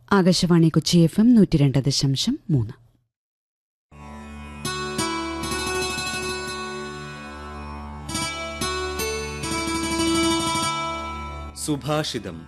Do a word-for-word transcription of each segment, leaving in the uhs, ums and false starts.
Akashvani Kochi F M നൂറ്റി രണ്ട് ദശാംശം മൂന്ന്. സുഭാഷിതം.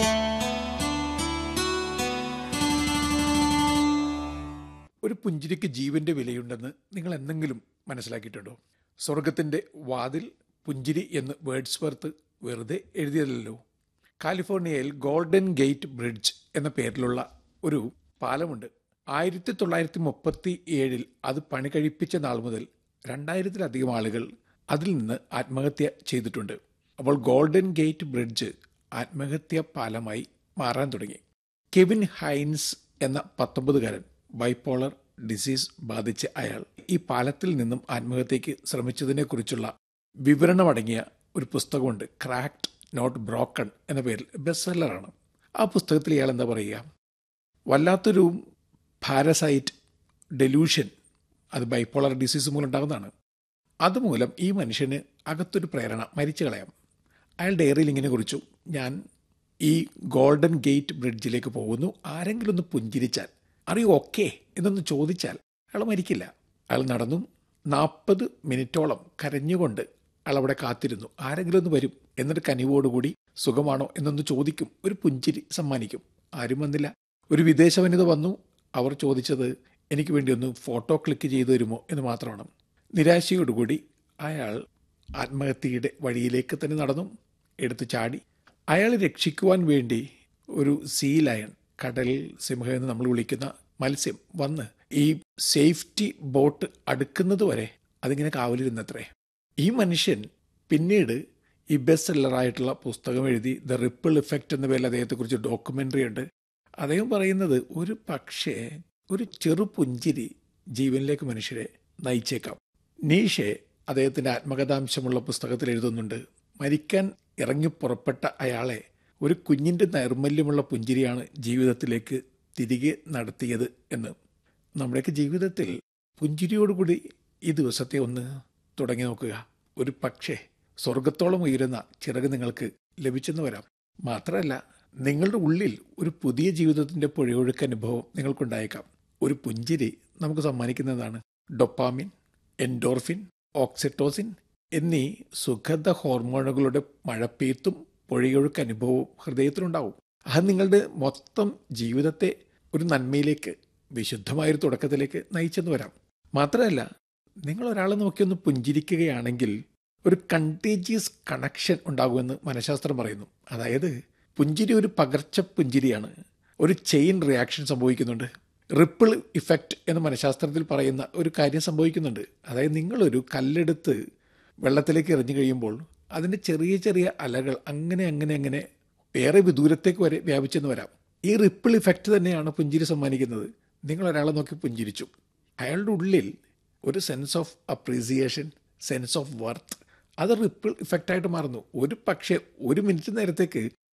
ഒരു പുഞ്ചിരിക്ക് ജീവന്റെ വിലയുണ്ടെന്ന് നിങ്ങൾ എന്തെങ്കിലും മനസ്സിലാക്കിയിട്ടുണ്ടോ? സ്വർഗത്തിന്റെ വാതിൽ പുഞ്ചിരി എന്ന് വേർഡ്സ്വർത്ത് വെറുതെ എഴുതിയതല്ലോ. കാലിഫോർണിയയിൽ ഗോൾഡൻ ഗേറ്റ് ബ്രിഡ്ജ് എന്ന പേരിലുള്ള ഒരു പാലമുണ്ട്. ആയിരത്തി തൊള്ളായിരത്തി മുപ്പത്തി ഏഴിൽ അത് പണി കഴിപ്പിച്ച നാൾ മുതൽ രണ്ടായിരത്തിലധികം ആളുകൾ അതിൽ നിന്ന് ആത്മഹത്യ ചെയ്തിട്ടുണ്ട്. അപ്പോൾ ഗോൾഡൻ ഗേറ്റ് ബ്രിഡ്ജ് ആത്മഹത്യ പാലമായി മാറാൻ തുടങ്ങി. കെവിൻ ഹൈൻസ് എന്ന പത്തൊമ്പതുകാരൻ ബൈപോളർ ഡിസീസ് ബാധിച്ച അയാൾ ഈ പാലത്തിൽ നിന്നും ആത്മഹത്യക്ക് ശ്രമിച്ചതിനെക്കുറിച്ചുള്ള വിവരണമടങ്ങിയ ഒരു പുസ്തകമുണ്ട്. ക്രാക്ഡ് നോട്ട് ബ്രോക്കൺ എന്ന പേരിൽ ബെസ്റ്റ് സെല്ലറാണ്. ആ പുസ്തകത്തിൽ ഇയാൾ എന്താ പറയുക, വല്ലാത്തൊരു പാരസൈറ്റ് ഡെലൂഷൻ, അത് ബൈപോളർ ഡിസീസ് മൂലം ഉണ്ടാകുന്നതാണ്. അതുമൂലം ഈ മനുഷ്യന് അകത്തൊരു പ്രേരണ, മരിച്ചു കളയാം. അയാൾ ഡയറിയിൽ ഇങ്ങനെ കുറിച്ചു, ഞാൻ ഈ ഗോൾഡൻ ഗേറ്റ് ബ്രിഡ്ജിലേക്ക് പോകുന്നു, ആരെങ്കിലും ഒന്ന് പുഞ്ചിരിച്ചാൽ, അറിയോ ഓക്കെ എന്നൊന്ന് ചോദിച്ചാൽ അയാൾ മരിക്കില്ല. അയാൾ നടന്നു നാൽപ്പത് മിനിറ്റോളം കരഞ്ഞുകൊണ്ട് അയാൾ അവിടെ കാത്തിരുന്നു. ആരെങ്കിലും ഒന്ന് വരും, എന്നിട്ട് കനിവോടുകൂടി സുഖമാണോ എന്നൊന്ന് ചോദിക്കും, ഒരു പുഞ്ചിരി സമ്മാനിക്കും. ആരും വന്നില്ല. ഒരു വിദേശ വനിത വന്നു. അവർ ചോദിച്ചത് എനിക്ക് വേണ്ടി ഒന്ന് ഫോട്ടോ ക്ലിക്ക് ചെയ്തു തരുമോ എന്ന് മാത്രമാണ്. നിരാശയോടുകൂടി അയാൾ ആത്മഹത്യയുടെ വഴിയിലേക്ക് തന്നെ നടന്നു, എടുത്തു ചാടി. അയാളെ രക്ഷിക്കുവാൻ വേണ്ടി ഒരു സീ ലയൺ, കടൽ സിംഹം എന്ന് നമ്മൾ വിളിക്കുന്ന മത്സ്യം വന്ന് ഈ സേഫ്റ്റി ബോട്ട് അടുക്കുന്നത് വരെ അതിങ്ങനെ കാവലിരുന്നത്രേ. ഈ മനുഷ്യൻ പിന്നീട് ഈ ബെസ്റ്റ് സെല്ലറായിട്ടുള്ള പുസ്തകം എഴുതി. ദ റിപ്പിൾ ഇഫക്റ്റ് എന്ന പേരിൽ അദ്ദേഹത്തെക്കുറിച്ച് ഡോക്യുമെൻ്ററി ഉണ്ട്. അദ്ദേഹം പറയുന്നത് ഒരു പക്ഷേ ഒരു ചെറു പുഞ്ചിരി ജീവനിലേക്ക് മനുഷ്യരെ നയിച്ചേക്കാം. നീഷെ അദ്ദേഹത്തിൻ്റെ ആത്മകഥാംശമുള്ള പുസ്തകത്തിൽ എഴുതുന്നുണ്ട്, മരിക്കാൻ ഇറങ്ങി പുറപ്പെട്ട അയാളെ ഒരു കുഞ്ഞിൻ്റെ നൈർമല്യമുള്ള പുഞ്ചിരിയാണ് ജീവിതത്തിലേക്ക് തിരികെ നടത്തിയത് എന്ന്. നമ്മുടെയൊക്കെ ജീവിതത്തിൽ പുഞ്ചിരിയോടുകൂടി ഈ ദിവസത്തെ ഒന്ന് തുടങ്ങി നോക്കുക. ഒരു പക്ഷേ സ്വർഗത്തോളം ഉയരുന്ന ചിറക് നിങ്ങൾക്ക് ലഭിച്ചെന്ന് വരാം. മാത്രമല്ല, നിങ്ങളുടെ ഉള്ളിൽ ഒരു പുതിയ ജീവിതത്തിൻ്റെ പുഴയൊഴുക്ക് അനുഭവം നിങ്ങൾക്കുണ്ടായേക്കാം. ഒരു പുഞ്ചിരി നമുക്ക് സമ്മാനിക്കുന്നതാണ് ഡൊപ്പാമിൻ, എൻഡോർഫിൻ, ഓക്സിറ്റോസിൻ എന്നീ സുഗന്ധ ഹോർമോണുകളുടെ മഴപ്പെയ്ത്തും പുഴയൊഴുക്ക് അനുഭവവും ഹൃദയത്തിലുണ്ടാവും. അത് നിങ്ങളുടെ മൊത്തം ജീവിതത്തെ ഒരു നന്മയിലേക്ക്, വിശുദ്ധമായൊരു തുടക്കത്തിലേക്ക് നയിച്ചെന്ന് വരാം. മാത്രമല്ല, നിങ്ങൾ ഒരാളെ നോക്കിയൊന്ന് പുഞ്ചിരിക്കുകയാണെങ്കിൽ ഒരു കണ്ടേജിയസ് കണക്ഷൻ ഉണ്ടാകുമെന്ന് മനഃശാസ്ത്രം പറയുന്നു. അതായത് പുഞ്ചിരി ഒരു പകർച്ച പുഞ്ചിരിയാണ്. ഒരു ചെയിൻ റിയാക്ഷൻ സംഭവിക്കുന്നുണ്ട്. റിപ്പിൾ ഇഫക്റ്റ് എന്ന് മനഃശാസ്ത്രത്തിൽ പറയുന്ന ഒരു കാര്യം സംഭവിക്കുന്നുണ്ട്. അതായത് നിങ്ങളൊരു കല്ലെടുത്ത് വെള്ളത്തിലേക്ക് എറിഞ്ഞു കഴിയുമ്പോൾ അതിൻ്റെ ചെറിയ ചെറിയ അലകൾ അങ്ങനെ അങ്ങനെ അങ്ങനെ ഏറെ വിദൂരത്തേക്ക് വരെ വ്യാപിച്ചെന്ന് വരാം. ഈ റിപ്പിൾ ഇഫക്റ്റ് തന്നെയാണ് പുഞ്ചിരി സമ്മാനിക്കുന്നത്. നിങ്ങൾ ഒരാളെ നോക്കി പുഞ്ചിരിച്ചു, അയാളുടെ ഉള്ളിൽ ഒരു sense of appreciation, sense of worth, അത് റിപ്പിൾ ഇഫക്റ്റായിട്ട് മാറുന്നു. ഒരു പക്ഷേ ഒരു മിനിറ്റ് നേരത്തേക്ക്